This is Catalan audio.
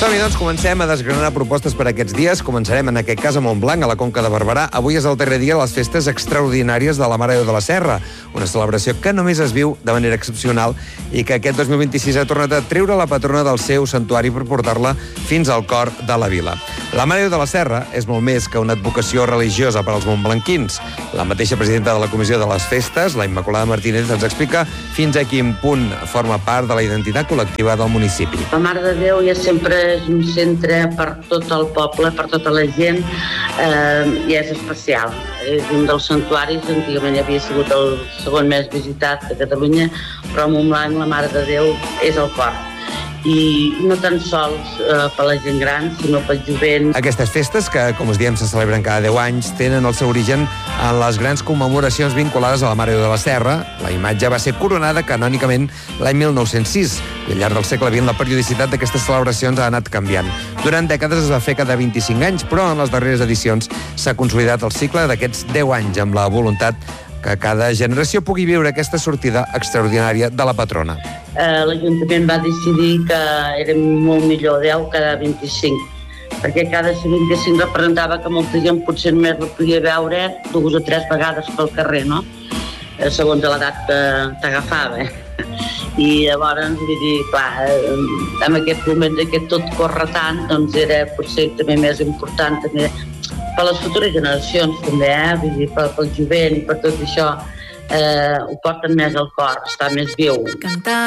Som-hi, doncs, comencem a desgranar propostes per aquests dies. Començarem, en aquest cas, a Montblanc, a la Conca de Barberà. Avui és el darrer dia de les festes extraordinàries de la Mare de Déu de la Serra, una celebració que només es viu de manera excepcional i que aquest 2026 ha tornat a treure la patrona del seu santuari per portar-la fins al cor de la vila. La Mare de Déu de la Serra és molt més que una advocació religiosa per als montblanquins. La mateixa presidenta de la Comissió de les Festes, la Immaculada Martínez, ens explica fins a quin punt forma part de la identitat col·lectiva del municipi. La Mare de Déu ja sempre és un centre per tot el poble, per tota la gent, i és especial. És un dels santuaris, antigament havia sigut el segon més visitat de Catalunya, però a Montblanc la Mare de Déu és el cor. I no tan sols per la gent gran, sinó pel jovent. Aquestes festes, que, com us diem, se celebren cada 10 anys, tenen el seu origen en les grans commemoracions vinculades a la Mare de Déu de la Serra. La imatge va ser coronada canònicament l'any 1906, i al llarg del segle XX la periodicitat d'aquestes celebracions ha anat canviant. Durant dècades es va fer cada 25 anys, però en les darreres edicions s'ha consolidat el cicle d'aquests 10 anys, amb la voluntat que cada generació pugui viure aquesta sortida extraordinària de la patrona. L'Ajuntament va decidir que era molt millor 10 cada 25, perquè cada 25 representava que molta gent potser només la podia veure 2 o 3 vegades pel carrer, no? Segons l'edat que t'agafava. I llavors, vull dir, clar, en aquest moment que tot corre tant, doncs era potser també més important també per les futures generacions també, vull dir, pel jovent i per tot això, ho porten més al cor, està més viu.